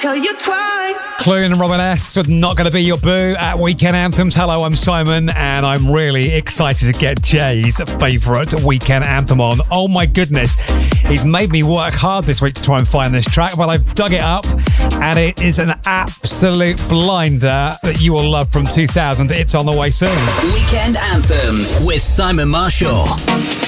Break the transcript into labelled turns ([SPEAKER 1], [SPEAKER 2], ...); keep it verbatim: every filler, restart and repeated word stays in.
[SPEAKER 1] tell you twice.
[SPEAKER 2] Clune and Robin S. with Not Gonna Be Your Boo at Weekend Anthems. Hello, I'm Simon, and I'm really excited to get Jay's favourite Weekend Anthem on. Oh my goodness, he's made me work hard this week to try and find this track, but I've dug it up, and it is an absolute blinder that you will love from two thousand. It's on the way soon.
[SPEAKER 3] Weekend Anthems with Simon Marshall.